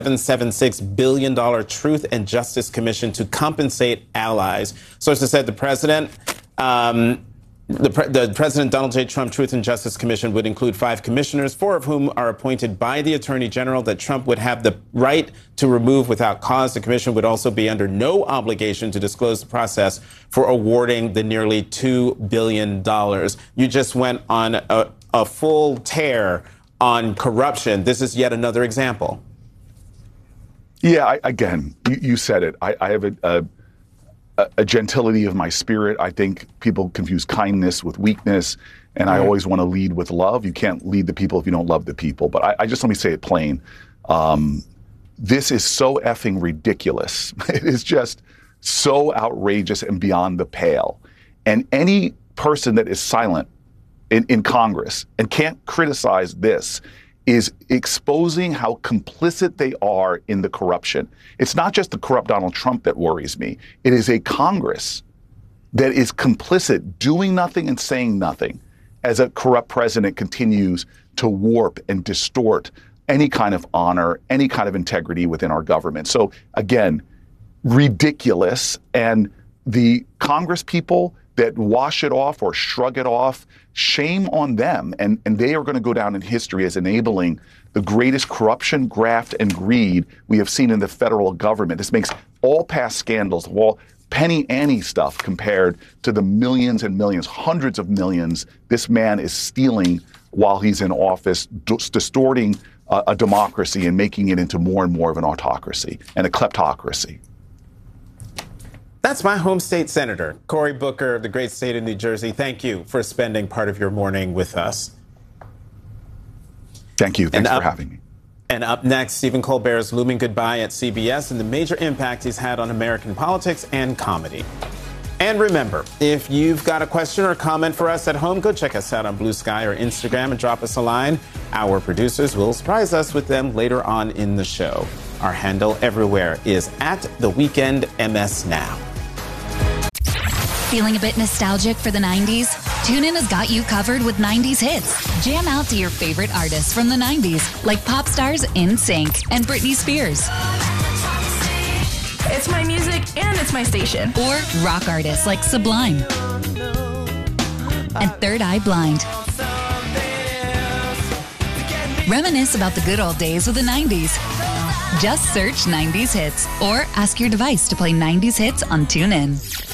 $776 billion Truth and Justice Commission to compensate allies. Sources said the president, President Donald J. Trump Truth and Justice Commission would include 5 commissioners, 4 of whom are appointed by the Attorney General, that Trump would have the right to remove without cause. The commission would also be under no obligation to disclose the process for awarding the nearly $2 billion. You just went on a full tear on corruption. This is yet another example. Yeah, again, you said it. I have a gentility of my spirit. I think people confuse kindness with weakness, and I always want to lead with love. You can't lead the people if you don't love the people. But I just, let me say it plain. This is so effing ridiculous. It is just so outrageous and beyond the pale. And any person that is silent in Congress and can't criticize this is exposing how complicit they are in the corruption. It's not just the corrupt Donald Trump that worries me. It is a Congress that is complicit, doing nothing and saying nothing, as a corrupt president continues to warp and distort any kind of honor, any kind of integrity within our government. So again, ridiculous. And the Congress people that wash it off or shrug it off, shame on them. And they are going to go down in history as enabling the greatest corruption, graft, and greed we have seen in the federal government. This makes all past scandals, all penny ante stuff, compared to the millions and millions, hundreds of millions this man is stealing while he's in office, distorting a democracy and making it into more and more of an autocracy and a kleptocracy. That's my home state senator, Cory Booker of the great state of New Jersey. Thank you for spending part of your morning with us. Thank you. Thanks for having me. And up next, Stephen Colbert's looming goodbye at CBS and the major impact he's had on American politics and comedy. And remember, if you've got a question or comment for us at home, go check us out on Blue Sky or Instagram and drop us a line. Our producers will surprise us with them later on in the show. Our handle everywhere is @TheWeekendMSNow. Feeling a bit nostalgic for the 90s? TuneIn has got you covered with 90s hits. Jam out to your favorite artists from the 90s, like pop stars NSYNC and Britney Spears. It's my music and it's my station. Or rock artists like Sublime and Third Eye Blind. Reminisce about the good old days of the 90s. Just search 90s hits or ask your device to play 90s hits on TuneIn.